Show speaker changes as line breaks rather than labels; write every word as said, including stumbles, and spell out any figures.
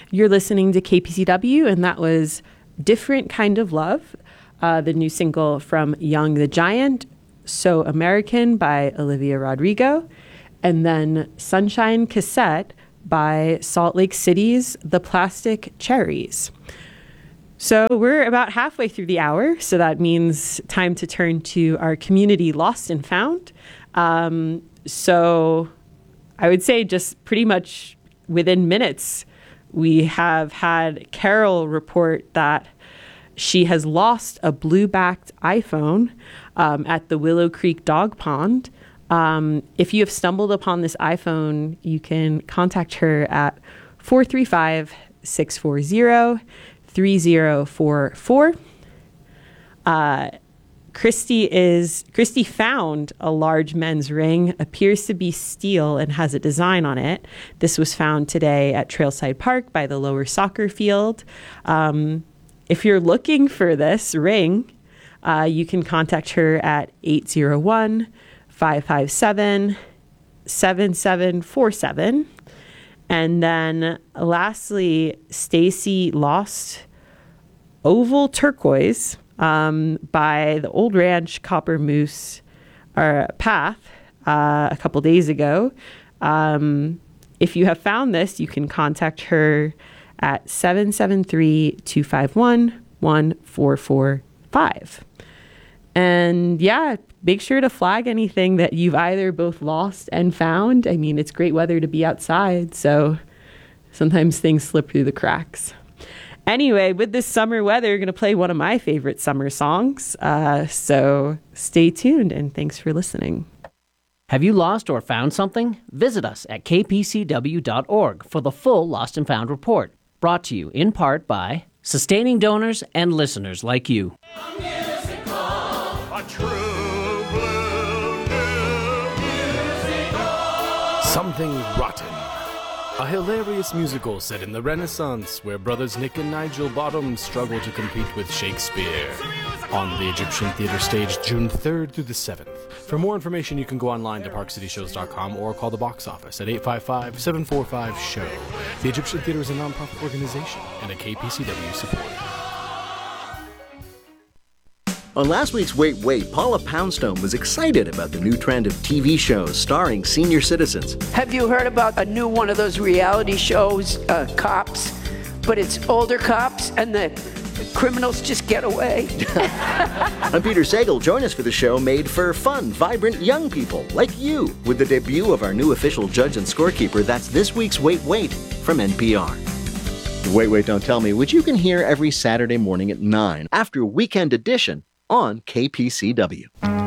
You're listening to K P C W, and that was Different Kind of Love, uh, the new single from Young the Giant, So American by Olivia Rodrigo, and then Sunshine Cassette by Salt Lake City's The Plastic Cherries. So we're about halfway through the hour, so that means time to turn to our community Lost and Found. Um, so I would say just pretty much within minutes, we have had Carol report that she has lost a blue-backed iPhone um, at the Willow Creek Dog Pond. Um, if you have stumbled upon this iPhone, you can contact her at four three five, six four zero, three zero four four. Uh, Christy is Christy found a large men's ring, appears to be steel and has a design on it. This was found today at Trailside Park by the lower soccer field. Um, if you're looking for this ring, uh, you can contact her at eight zero one, five five seven, seven seven four seven. And then lastly, Stacy lost oval turquoise um, by the Old Ranch Copper Moose uh, path uh, a couple days ago. Um, if you have found this, you can contact her at seven seven three, two five one, one four four five. And yeah, make sure to flag anything that you've either both lost and found. I mean, it's great weather to be outside, so sometimes things slip through the cracks. Anyway, with this summer weather, we're going to play one of my favorite summer songs. Uh, so stay tuned, and thanks for listening.
Have you lost or found something? Visit us at k p c w dot org for the full Lost and Found report. Brought to you in part by sustaining donors and listeners like you.
A true blue musical. Something Rotten. A hilarious musical set in the Renaissance where brothers Nick and Nigel Bottoms struggle to compete with Shakespeare. On the Egyptian Theatre stage June third through the seventh. For more information, you can go online to park city shows dot com or call the box office at eight five five, seven four five, S H O W. The Egyptian Theatre is a nonprofit organization and a K P C W supporter.
On last week's Wait, Wait, Paula Poundstone was excited about the new trend of T V shows starring senior citizens.
Have you heard about a new one of those reality shows, uh, Cops? But it's older cops and the criminals just get away.
I'm Peter Sagal. Join us for the show made for fun, vibrant young people like you with the debut of our new official judge and scorekeeper. That's this week's Wait, Wait from N P R. Wait, Wait, Don't Tell Me, which you can hear every Saturday morning at nine after Weekend Edition on K P C W.